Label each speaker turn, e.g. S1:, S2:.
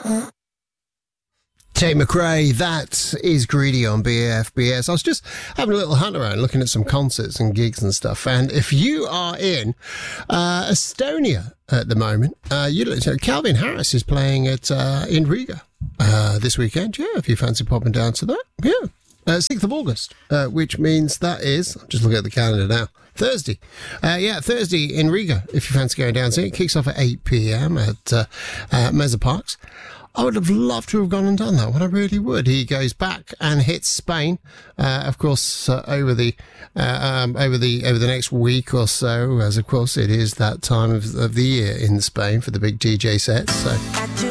S1: Tate McRae, that is Greedy on BFBS. I was just having a little hunt around, looking at some concerts and gigs and stuff. And if you are in Estonia at the moment, Calvin Harris is playing in Riga this weekend. Yeah, if you fancy popping down to that. Yeah. 6th of August, which means that is, I'm just looking at the calendar now, Thursday. Thursday in Riga, if you fancy going down to it. It kicks off at 8 p.m. at Meza Parks. I would have loved to have gone and done that one. I really would. He goes back and hits Spain, of course, over the next week or so, as of course it is that time of the year in Spain for the big DJ sets. So.